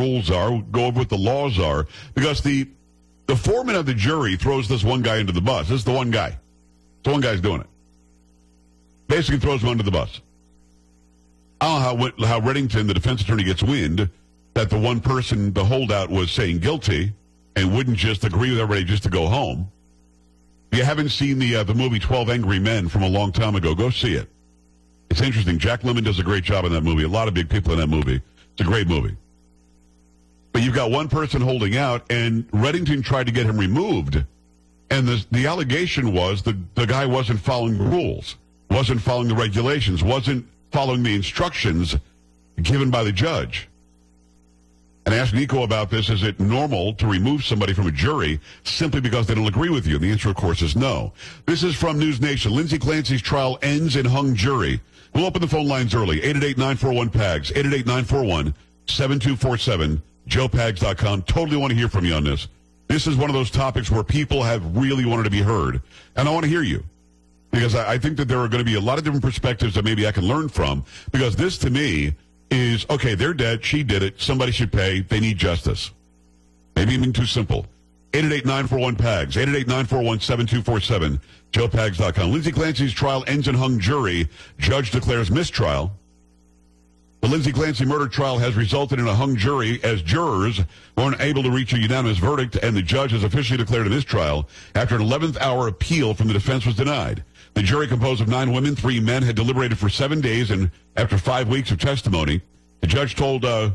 rules are, go over what the laws are, because the foreman of the jury throws this one guy into the bus. This is the one guy. The one guy's doing it. Basically throws him under the bus. I don't know how Reddington, the defense attorney, gets wind that the one person, the holdout, was saying guilty and wouldn't just agree with everybody just to go home. If you haven't seen the movie 12 Angry Men from a long time ago, go see it. It's interesting. Jack Lemmon does a great job in that movie. A lot of big people in that movie. It's a great movie. But you've got one person holding out, and Reddington tried to get him removed. And the allegation was the guy wasn't following the rules, wasn't following the regulations, wasn't following the instructions given by the judge. And I asked Nico about this. Is it normal to remove somebody from a jury simply because they don't agree with you? And the answer, of course, is no. This is from News Nation. Lindsay Clancy's trial ends in hung jury. We'll open the phone lines early. 888-941-PAGS, 888-941-7247, joepags.com. Totally want to hear from you on this. This is one of those topics where people have really wanted to be heard. And I want to hear you. Because I think that there are going to be a lot of different perspectives that maybe I can learn from. Because this, to me, is, okay, they're dead, she did it, somebody should pay, they need justice. Maybe even too simple. 888-941-PAGS, 888-941-7247, joepags.com. Lindsay Clancy's trial ends in hung jury. Judge declares mistrial. The Lindsay Clancy murder trial has resulted in a hung jury as jurors weren't able to reach a unanimous verdict, and the judge has officially declared a mistrial after an 11th hour appeal from the defense was denied. The jury, composed of 9 women, 3 men, had deliberated for 7 days, and after 5 weeks of testimony, the judge told the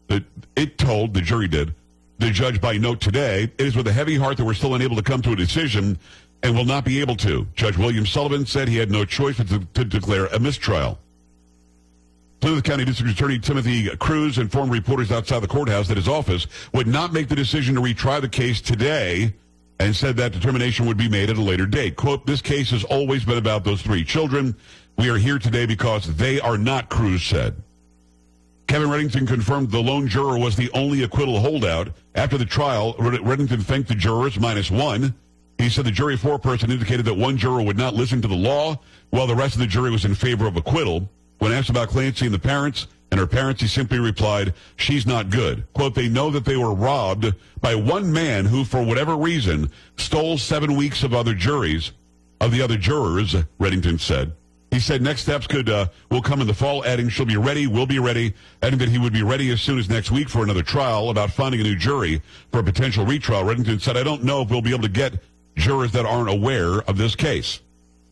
judge by note today, it is with a heavy heart that we're still unable to come to a decision and will not be able to. Judge William Sullivan said he had no choice but to declare a mistrial. Plymouth County District Attorney Timothy Cruz informed reporters outside the courthouse that his office would not make the decision to retry the case today, and said that determination would be made at a later date. Quote, this case has always been about those 3 children. We are here today because they are not, Cruz said. Kevin Reddington confirmed the lone juror was the only acquittal holdout. After the trial, Reddington thanked the jurors, -1. He said the jury foreperson indicated that one juror would not listen to the law, while the rest of the jury was in favor of acquittal. When asked about Clancy and her parents, he simply replied, she's not good. Quote, they know that they were robbed by one man who, for whatever reason, stole 7 weeks of the other jurors, Reddington said. He said next steps will come in the fall, adding she'll be ready, will be ready, adding that he would be ready as soon as next week for another trial about finding a new jury for a potential retrial. Reddington said, I don't know if we'll be able to get jurors that aren't aware of this case.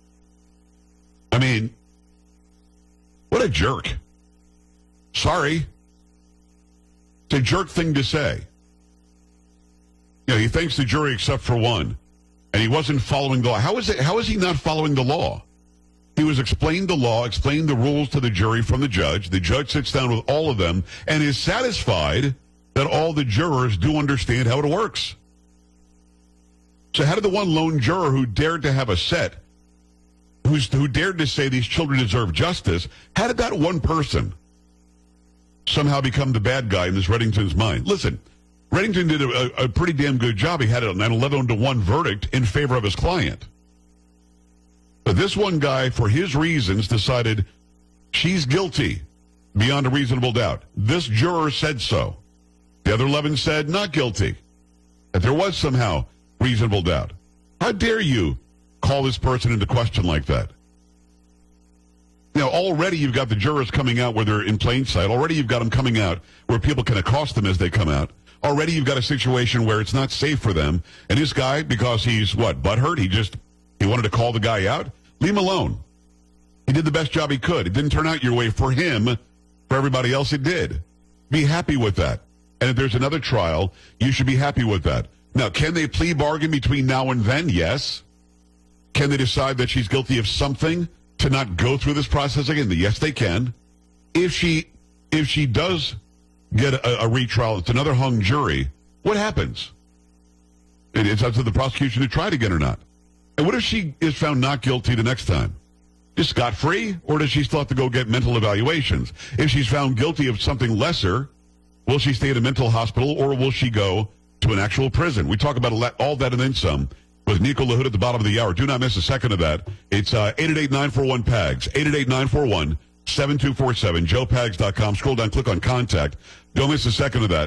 I mean, what a jerk. Sorry. It's a jerk thing to say. You know, he thanks the jury except for one. And he wasn't following the law. How is he not following the law? He was explained the law, explained the rules to the jury from the judge. The judge sits down with all of them and is satisfied that all the jurors do understand how it works. So how did the one lone juror who dared to have a set, who dared to say these children deserve justice, how did that one person somehow become the bad guy in this Reddington's mind? Listen, Reddington did a pretty damn good job. He had an 11-1 verdict in favor of his client. But this one guy, for his reasons, decided she's guilty beyond a reasonable doubt. This juror said so. The other 11 said not guilty. That there was somehow reasonable doubt. How dare you call this person into question like that? You know, already you've got the jurors coming out where they're in plain sight. Already you've got them coming out where people can accost them as they come out. Already you've got a situation where it's not safe for them. And this guy, because he's, butthurt? He wanted to call the guy out? Leave him alone. He did the best job he could. It didn't turn out your way for him. For everybody else, it did. Be happy with that. And if there's another trial, you should be happy with that. Now, can they plea bargain between now and then? Yes. Can they decide that she's guilty of something to not go through this process again? Yes, they can. If she does get a retrial, it's another hung jury, what happens? It's up to the prosecution to try it again or not. And what if she is found not guilty the next time? Just scot-free? Or does she still have to go get mental evaluations? If she's found guilty of something lesser, will she stay at a mental hospital or will she go to an actual prison? We talk about all that and then some with Nico LaHood at the bottom of the hour. Do not miss a second of that. It's 888-941-PAGS, 888-941-7247, joepags.com. Scroll down, click on contact. Don't miss a second of that.